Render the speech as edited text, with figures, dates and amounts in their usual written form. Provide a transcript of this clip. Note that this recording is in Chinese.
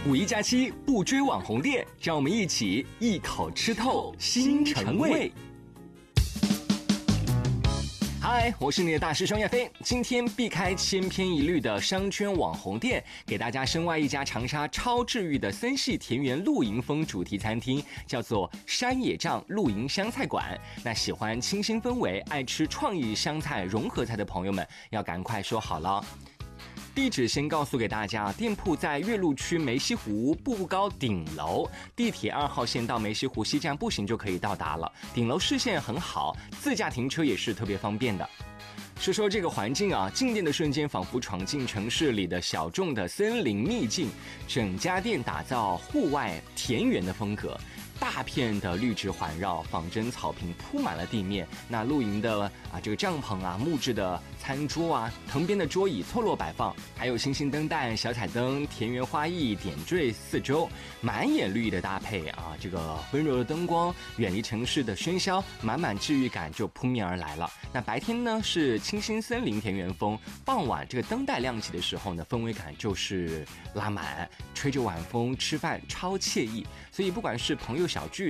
五一假期不追网红店，让我们一起一口吃透新城味。嗨，我是你的大师兄叶飞。今天避开千篇一律的商圈网红店，给大家深挖一家长沙超治愈的森系田园露营风主题餐厅，叫做山野帐露营湘菜馆。那喜欢清新氛围、爱吃创意湘菜融合菜的朋友们，要赶快说好了。地址先告诉给大家，店铺在岳麓区梅溪湖步步高顶楼，地铁2号线到梅溪湖西站步行就可以到达了。顶楼视线很好，自驾停车也是特别方便的。说说这个环境啊，进店的瞬间仿佛闯进城市里的小众的森林秘境，整家店打造户外田园的风格。大片的绿植环绕，仿真草坪铺满了地面。那露营的这个帐篷啊，木质的餐桌啊，藤编的桌椅错落摆放，还有星星灯带、小彩灯、田园花艺点缀四周，满眼绿意的搭配啊，这个温柔的灯光，远离城市的喧嚣，满满治愈感就扑面而来了。那白天呢是清新森林田园风，傍晚这个灯带亮起的时候呢，氛围感就是拉满，吹着晚风吃饭超惬意。所以不管是朋友小聚